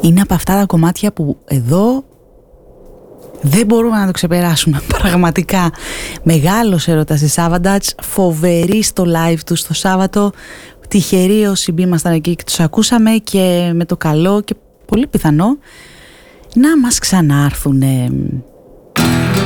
Είναι από αυτά τα κομμάτια που εδώ δεν μπορούμε να το ξεπεράσουμε. Πραγματικά μεγάλος έρωτας η Savatage, φοβερή στο live του στο Σάββατο. Τυχεροί όσοι ήμασταν εκεί και τους ακούσαμε, και με το καλό και πολύ πιθανό να μας ξανάρθουν